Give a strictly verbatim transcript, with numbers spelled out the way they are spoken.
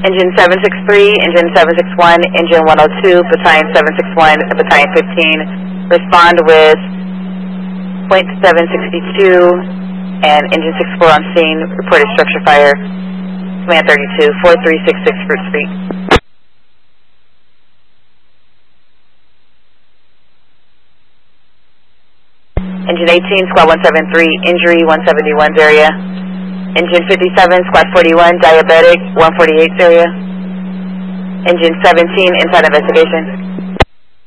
Engine seven six three, Engine seven six one, Engine one oh two, Battalion seven six one, Battalion fifteen, respond with point seven six two, and Engine six four on scene, reported structure fire, command thirty-two, four three six six Fruit Street. Engine eighteen, Squad one seven three, injury one seventy-one's area. Engine fifty-seven, Squad forty-one, diabetic, one forty-eight's area. Engine seventeen, inside investigation.